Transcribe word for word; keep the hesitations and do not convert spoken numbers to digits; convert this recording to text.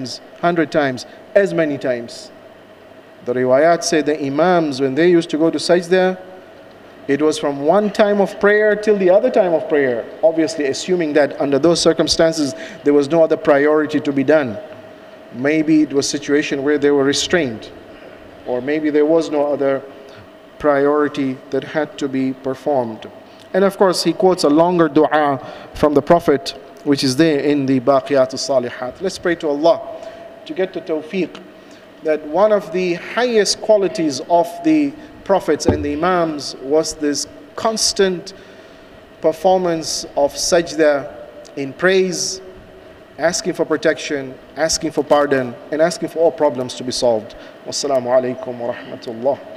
times, hundred times, as many times. The riwayat say the imams, when they used to go to sajda, it was from one time of prayer till the other time of prayer. Obviously, assuming that under those circumstances, there was no other priority to be done. Maybe it was a situation where they were restrained, or maybe there was no other priority that had to be performed. And of course, he quotes a longer dua from the Prophet, which is there in the Baqiyat al-Salihat. Let's pray to Allah to get the tawfiq that one of the highest qualities of the prophets and the imams was this constant performance of sajda in praise, asking for protection, asking for pardon, and asking for all problems to be solved. Wassalamu alaikum wa rahmatullah.